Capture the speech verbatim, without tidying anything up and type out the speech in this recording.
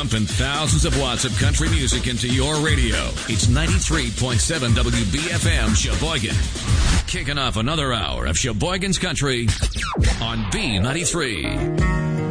Pumping thousands of watts of country music into your radio. It's ninety-three point seven W B F M Sheboygan. Kicking off another hour of Sheboygan's Country on B ninety-three.